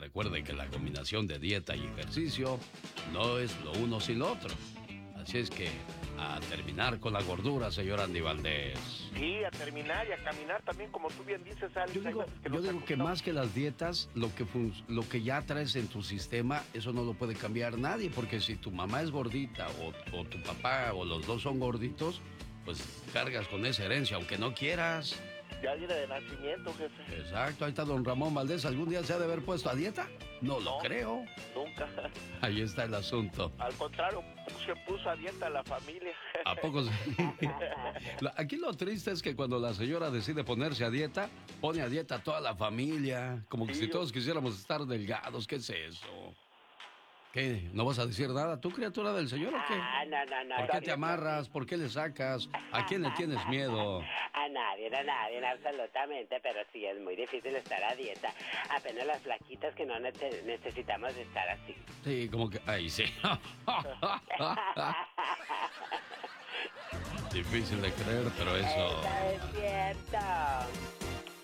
recuerden que la combinación de dieta y ejercicio no es lo uno sin lo otro. Así es que a terminar con la gordura, señor Andy Valdés. Sí, a terminar y a caminar también, como tú bien dices, Alex. Yo digo que más que las dietas, lo que ya traes en tu sistema, eso no lo puede cambiar nadie, porque si tu mamá es gordita o tu papá o los dos son gorditos, pues cargas con esa herencia, aunque no quieras. Ya viene de nacimiento, jefe. Exacto, ahí está don Ramón Valdés. ¿Algún día se ha de haber puesto a dieta? No lo creo. Nunca. Ahí está el asunto. Al contrario, se puso a dieta la familia. ¿A poco? Aquí lo triste es que cuando la señora decide ponerse a dieta, pone a dieta a toda la familia. Como que si todos quisiéramos estar delgados. ¿Qué es eso? ¿Qué? ¿No vas a decir nada tú, criatura del Señor, o qué? No. ¿Por qué te amarras? ¿Por qué le sacas? ¿A quién le tienes miedo? A nadie, absolutamente, pero sí es muy difícil estar a dieta. Apenas las flaquitas que no necesitamos estar así. Sí, como que... Ay, sí. Difícil de creer, pero eso... Eso es cierto.